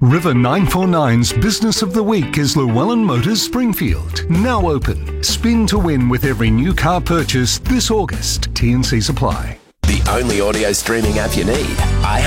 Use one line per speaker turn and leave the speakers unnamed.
River 949's Business of the Week is Llewellyn Motors Springfield. Now open. Spin to win with every new car purchase this August. T&Cs apply.
The only audio streaming app you need.